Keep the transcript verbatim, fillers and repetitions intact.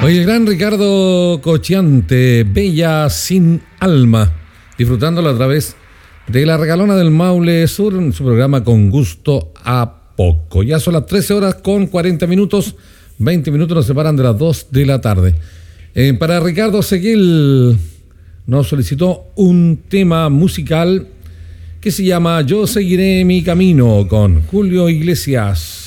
Oye, el gran Ricardo Cocchiante, Bella sin alma, disfrutándolo a través de la Regalona del Maule Sur, en su programa Con Gusto a Poco. Ya son las trece horas con cuarenta minutos, veinte minutos nos separan de las dos de la tarde. Eh, para Ricardo Seguil nos solicitó un tema musical que se llama Yo seguiré mi camino con Julio Iglesias.